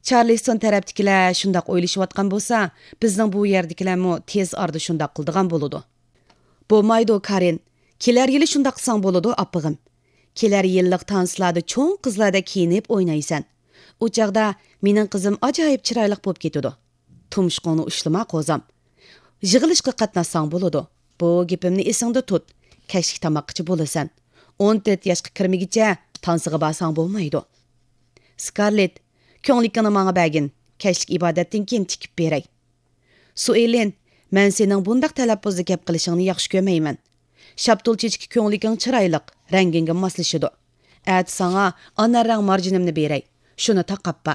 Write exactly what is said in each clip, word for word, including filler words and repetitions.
Charleston tarafdagilar shundoq o'ylashayotgan bo'lsa, bizning bu yerdagilarmi tez orada shundoq qildigan bo'ladi. Bo'lmaydi, Karin. Kelar yili shundoq qilsang bo'ladi, opig'im. Kelar yillik tanslarda cho'ng qizlarda kiyinib o'ynaysan. U chaqda mening qizim ajoyib chiroyli bo'lib ketadi. Tumshqonni ushlama qo'zam. Yig'ilishga qatnashsang bo'ladi. Bu gapimni esingda tut. Kashlik tamoqchi bo'lasan. o'n to'rt yoshga kirmagicha tansiga borsang bo'lmaydi. Scarlett, ko'nglikni menga bergin. Kashlik ibodatdan keyin tikib beray. Suelin, men sening bundaq talaffuzda gap qilishingni yaxshi ko'rmayman. Shaptulchichki ko'ngling chiroyli, rangingga moslashadi. At sana ana rang marjinimni beray. Shuni taqabba.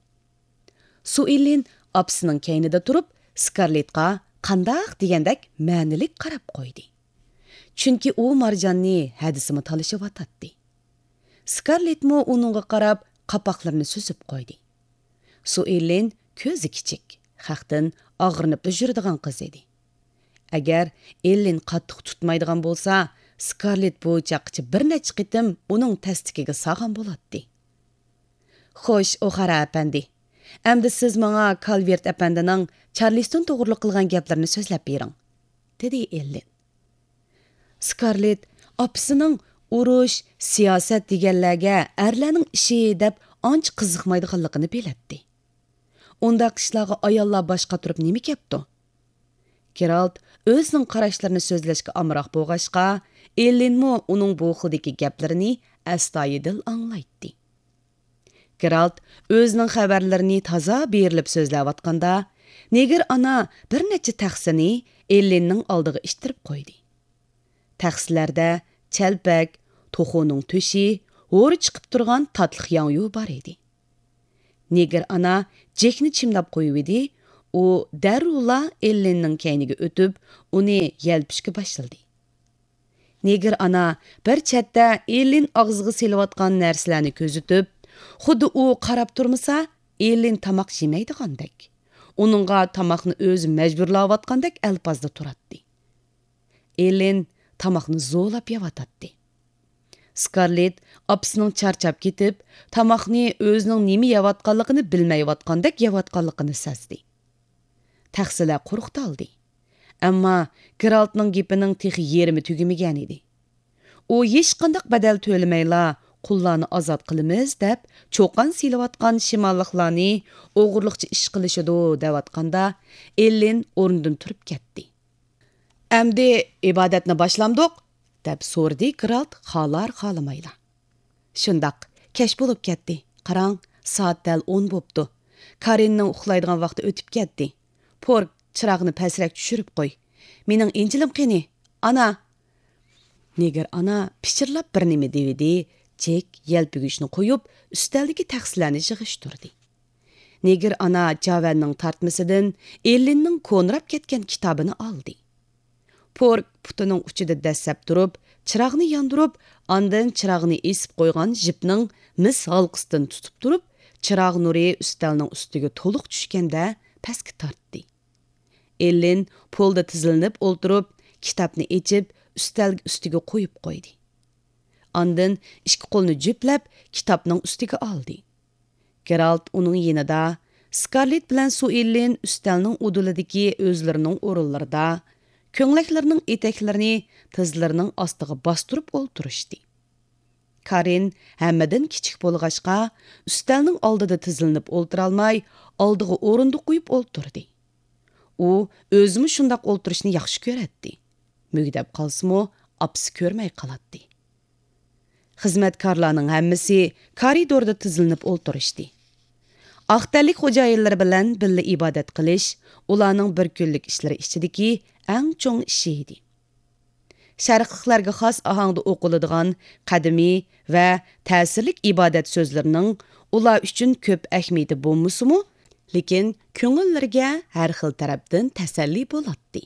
Suelin opsining keynida turib, Scarlettga qandaq degandek ma'nilik qarab qo'ydi. Chunki u marjonni hadisimi talashyotdi. Scarlettmi uningga qarab qapoqlarini suzib qo'ydi. Suelin ko'zi kichik, haqdan og'rinib yuradigan qiz edi. Agar Ellen qattiq tutmaydigan bo'lsa, Scarlett bu chaqchi bir necha qitim uning tasdiqiga sog'an bo'ladi. Xo'sh, O'Hara apandi. Endi siz menga Calvert apandining Charleston to'g'riliq qilgan gaplarini so'zlab bering, dedi Ellen. Scarlett opisining urush, siyosat deganlarga erlarning ishi deb ancha qiziqmaydiganligini biladi. Undaq ishlarga ayollar boshqa turib nima kepti? Geralt o'zining qarashlarini so'zlashga amroq bo'lg'ashqa, Ellenmo uning bu xildagi gaplarini astoydil anglaydi. Geralt o'zining xabarlarini toza berilib so'zlayotganda, Negir ana bir necha taxsini Ellenning oldiga ishtirib qo'ydi. Taxslarda chalpak, to'xuning to'shi, o'ri chiqib turgan tatliq yong'yu bor edi. Negir ana Jackni chimlab qo'yib edi, u darula Ellenning kayniga o'tib, uni yelpishga boshladi. Negir ana bir chatda Ellen og'ziga selayotgan narsalarni ko'zitib, xuddi u qarab turmasa, Ellen tamoq yemaydigandek, uningga tamoqni o'zi majburlayotgandek alpozda turadi. Ellen tamoqni zo'lab yeyotadi. Scarlett opisining charchab ketib, tamoqni o'zining nima yeyotganligini bilmayotgandek yeyotganligini sezdi. Taxsilar quruqdaldi. Ammo Geraltning gapining texi yerimi tugamagan edi. U hech qanday badal to'lamayla qullarni ozod qilamiz deb cho'qan silayotgan shimolliklarni o'g'irlikcha ish qilishidi deyotganda, Ellen o'rnidan turib ketdi. Endi ibodatni boshlamdik deb so'rdi Geralt xolar xolamayla. Shundoq, kech bo'lib ketdi. Qarang, soat dal o'n bo'pti. Karinning uxlaydigan vaqti o'tib ketdi. Pork chirog'ni pasrak tushirib qo'y. Mening injilim qani? Ana. Negir ana pichirlab bir nima devidi. Jack yelpigishni qo'yib, ustaldagi taxslarni yig'ishtirdi. Negir ana Javanning tartmasidan Ellenning ko'nrab ketgan kitobini oldi. Pork putining uchida dassab turib, chirog'ni yondirib, ondan chirog'ni esib qo'ygan jipning mis halqisidan tutib turib, chirog' nuri ustalning ustiga to'liq tushganda pastga tortdi. Ellen polda tizilinib o'ltirib, kitobni echib, ustal ustiga qo'yib qo'ydi. Ondan ikki qo'lni juplab, kitobning ustiga oldi. Geralt uning yanida, Scarlett bilan Suellen ustalning udulidagi o'zlarining o'rinlarida ko'nglaklarining etaklarini tizlarining ostiga bostirib o'ltirishdi. Karin hammadan kichik bo'lg'achqa, ustalning oldida tizilinib o'ltira olmay, oldiga o'rindiq qo'yib o'ltirdi. U o'zimi shundoq o'ltirishni yaxshi ko'radi. Mugdab qolsa-mu, apsi ko'rmay qoladi. Xizmatkorlarning hammasi koridorda tizilinib o'ltirishdi. Aqtalik xo'jayinlar bilan birga ibodat qilish ularning bir kunlik ishlari ichidagi eng cho'ng ishi edi. Sharqliklarga xos ohangda o'qiladigan qadimiy va ta'sirlik ibodat so'zlarining ular uchun ko'p ahamiyati bo'lmasa-mu, lekin ko'ngillarga har xil tarafdan tasalli bo'ladi.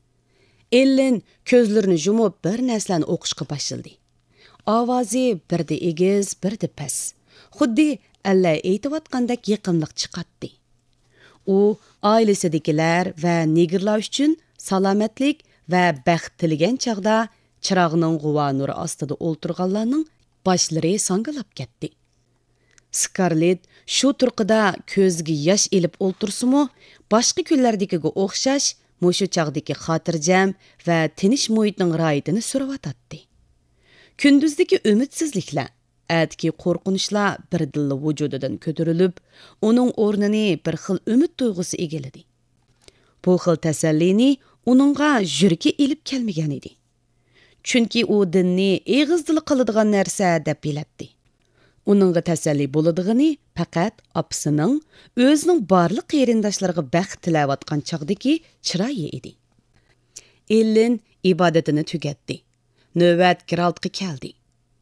Ellen ko'zlarini yumib bir narsani o'qishga boshladi. Ovozi birda egiz, birda past. Xuddi alla aytayotgandek yaqinlik chiqatdi. U oilasidagilar va negirlar uchun salomatlik va baxt tilagan chaqda chirog'ning g'uva nuri ostida o'ltirganlarning boshlari sangilab ketdi. Scarlett shu turqida ko'ziga yosh elib o'ltirsimu, boshqa kunlardagiga o'xshash mushu chog'dagi xotirjam va tinish muhitning g'oyatini so'rayotdi. Kunduzdagi umidsizliklar, atki qo'rqinishlar birdilla vujudidan ko'tarilib, uning o'rnini bir xil umid tuyg'usi egalladi. Bu xil tasallini uningga yuragi elib kelmagan edi. Chunki u dinni eg'izdili qiladigan narsa deb biladi. Uningga tasalli bo'ladigini faqat opasining o'zining barliq qarindoshlariga baxt tilayotgan chog'dagi chiroyi edi. Ellen ibodatini tugatdi. Navbat Geraltga keldi.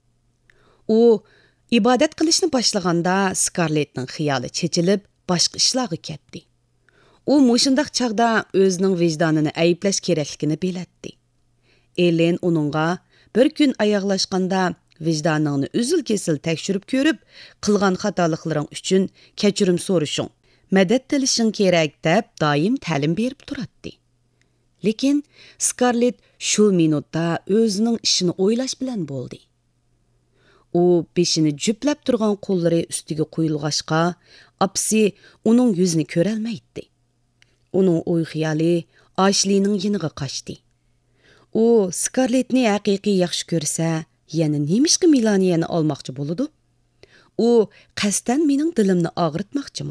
U ibodat qilishni boshlaganda Scarlettning xiyoli chechilib, boshqa ishlarga ketdi. U mushundaq chog'da o'zining vijdonini ayblash kerakligini biladi. Ellen uningga bir kun oyoqlashganda vijdoningni uzil-kesil tekshirib ko'rib, qilgan xatoliklarың uchun kechirim so'rashing, madad tilishing kerak deb doim ta'lim berib turadi. Lekin Scarlett shu minutda o'zining ishini o'ylash bilan bo'ldi. U beshini juplab turgan qo'llari ustiga qo'yilg'ashqa, apsi uning yuzini ko'ra olmaydi. Uning o'y xiyoli Ashlining yiniga qochdi. U Scarlettni haqiqiy yaxshi ko'rsa, yana nemishqa Milaniyani olmoqchi bo'ladi? U qasdan mening dilimni og'ritmoqchimi?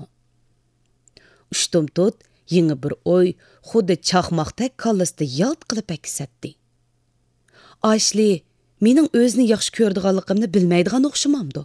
Ushtum-tut yangi bir o'y xuddi chaqmoqdek kallasida yalt qilib akisatdi. Ashli mening o'zini yaxshi ko'rdiganligimni bilmaydigan o'xshamamdi.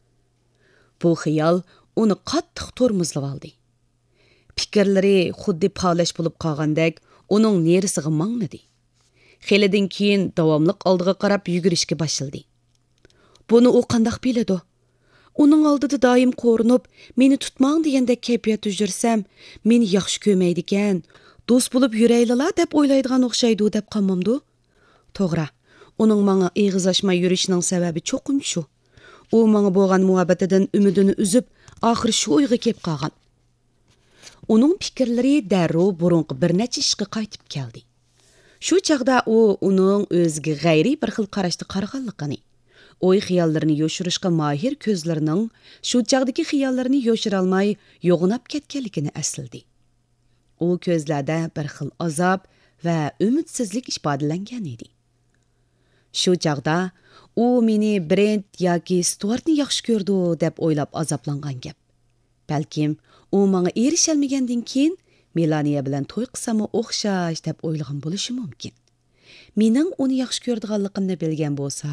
Bu xiyol uni qattiq tormozlab oldi. Fikrlari xuddi palash bo'lib qolgandek uning nerisiga mangnadi. Xelidan keyin davomliq oldiga qarab yugurishga boshladi. Buni u qandoq biladi? Uning oldida doim qo'rinib, meni tutmang degandek kayfiyat yursam, meni yaxshi ko'rmaydi ekan, do'st bo'lib yuraylar deb o'ylaydigan o'xshaydi deb qolmamdi. To'g'ri, uning menga eg'iz ochmay yurishining sababi cho'qim shu. U menga bo'lgan muhabbatidan umidini uzib, oxiri shu o'yga kelib qolgan. Uning fikrlari darrov burunqi bir necha ishga qaytib keldi. Shu chaqda u uning o'ziga g'ayri bir xil qarashda qaraganligini, o'y xiyollarini yoshirishga mahir ko'zlarining shu chaqdagi xiyollarini yoshira olmay yo'g'inab ketganligini esladi. U ko'zlarda bir xil azob va umidsizlik ifodalangan edi. Shu chaqda u meni Brent yoki Stuartni yaxshi ko'rdi deb o'ylab azoblangan gap. Balkim u menga erishalmagandan keyin Melaniya bilan to'y qilsam o'xshash deb o'ylagan bo'lishi mumkin. Mening uni yaxshi ko'rdiganligimni bilgan bo'lsa,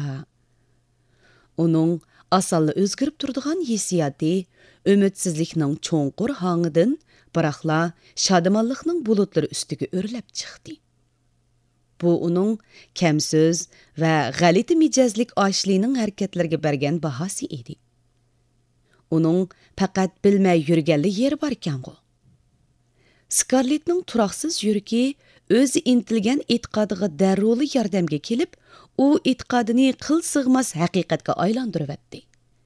uning asalla o'zgarib turadigan hissiyati umidsizlikning cho'nqur hangidan biroqla shodamonlikning bulutlari ustiga o'rlab chiqdi. Bu uning kamso'z va g'alati mijozlik Ashlining harakatlariga bergan bahosi edi. Uning faqat bilmay yurganlik yeri bor ekan-ku. Scarlettning turoqsiz yuragi o'zi intilgan e'tiqodiga darroli yordamga kelib, u e'tiqodini qil sig'mas haqiqatga aylantiribdi.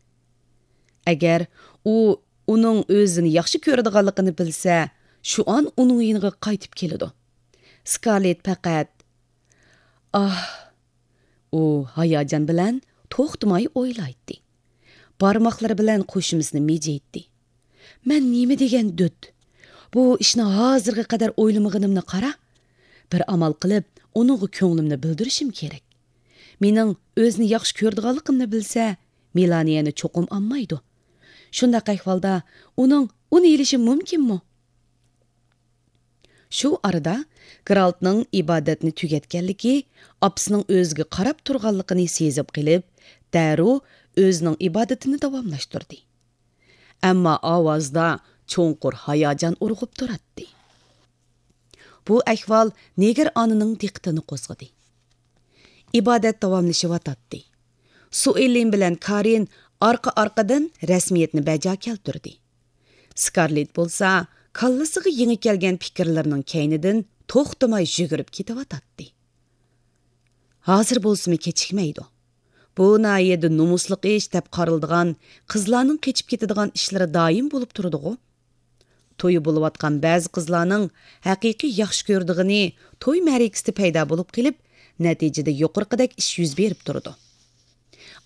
Agar u uning o'zini yaxshi ko'radiganligini bilsa, shu an uning yiniga qaytib keladi. Scarlett faqat ah, u hayajon bilan to'xtamay o'ylaydi. Barmoqlari bilan qo'shimizni mijaydi. Men nima degan dud? Bu ishni hozirga qadar o'ylamaganimni qara. Bir amal qilib, uningga ko'nglimni bildirishim kerak. Mening o'zini yaxshi ko'rdiganligimni bilsa, Melaniyani cho'qim olmaydi. Shunda ahvolda uning uni elishi mumkinmi? Shu arada Geraltning ibodatni tugatganligi, opasining o'ziga qarab turganligini sezib qilib, darrov o'zining ibodatini davomlashtirdi. Ammo ovozda cho'nqur hayajon urg'ib turadi. Bu ahvol Neger onining diqqatini qo'zg'adi. Ibodat davomlashyotdi. Suellen bilan Karin orqa-orqadan rasmiyatni bajo keltirdi. Scarlett bo'lsa, kallasiga yangi kelgan fikrlarning kaynidan to'xtamay yugurib ketyotdi. Hozir bo'lsa-mi kechikmaydi. Bu nayida nomusliq ish deb qaraldigan, qizlarning qechib ketadigan ishlari doim bo'lib turadi-ku. To'yi bo'layotgan ba'zi qizlarning haqiqiy yaxshi ko'rdigini to'y ma'rikasida paydo bo'lib qilib, natijada yuqorqidek ish yuz berib turadi.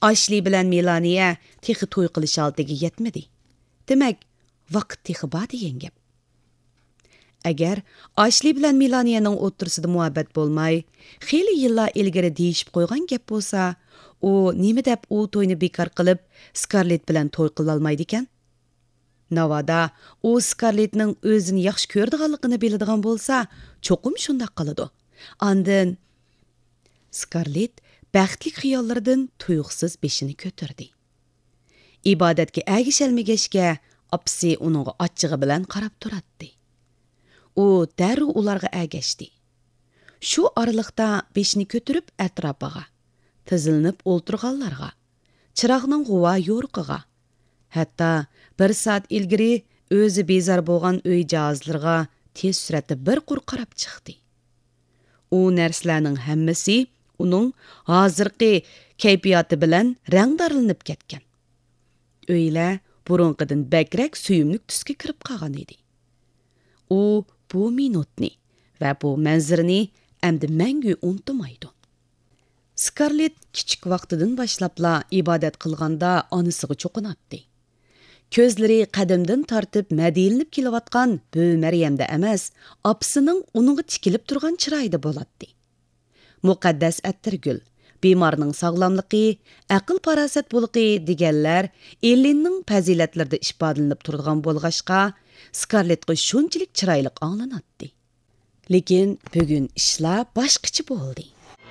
Ashli bilan Melaniya texi to'y qilish oldiga yetmadi. Demak, vaqt texi bor degan gap. Agar Ashli bilan Melaniyaning o'rtasida muhabbat bo'lmay, xeyli yillar ilgari deyishib qo'ygan gap bo'lsa, u nima deb u to'yni bekor qilib, Scarlett bilan to'y qila olmaydi ekan? Navada u Scarlettning o'zini yaxshi ko'rdiganligini biladigan bo'lsa, cho'qim shunday qiladi. Andin Scarlett baxtli xiyollardan tuyuqsiz beshini ko'tardi. Ibodatga agishalmagashga apsi uning ochchig'i bilan qarab turadi. U darrov ularga agashdi. Shu oraliqda beshini ko'tarib atrofiga, tizilinib o'ltirganlarga, chiroqning g'uva yo'riqiga, hatto bir soat ilgari o'zi bezor bo'lgan uy jihozlariga tez suratda bir qur qarab chiqdi. U narsalarning hammasi uning hozirgi kayfiyati bilan rangdorlanib ketgan. Uylar burunqidan bakrak suyumlik tusga kirib qolgan edi. U bu minutni va bu manzarani endi mangu unutmaydi. Scarlett kichik vaqtidan boshlabla ibodat qilganda onasiga cho'qinatdi. Ko'zlari qadimdan tortib madilinib kelayotgan bu Maryamda emas, opsining uningga tikilib turgan chiroyida bo'ladi. Muqaddas attirgul, bemorning sog'lomligi, aql farosat bo'ligi deganlar Ellenning fazilatlarida ifodalanib turadigan bo'lg'ashqa, Scarlettga shunchalik chiroyli anglanadi. Lekin bugun ishlar boshqacha bo'ldi.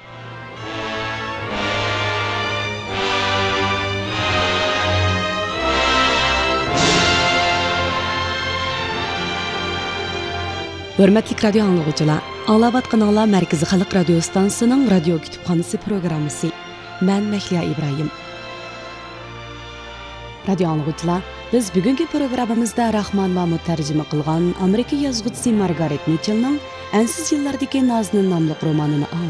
Hörmətli radio anlıqçılar, anlavatqanlar Mərkəzi Xalq Radio Stansiyasının radio kütüpxanası proqramısı. Mən Məhliya İbrahim. Radio anlıqçılar, biz bugünkü proqramımızda Rahman Mahmud tərcümə qılğan Amerika yazğıçısı Margaret Mitchell'ның Ensiz yıllardaki Nazının namlıq romanını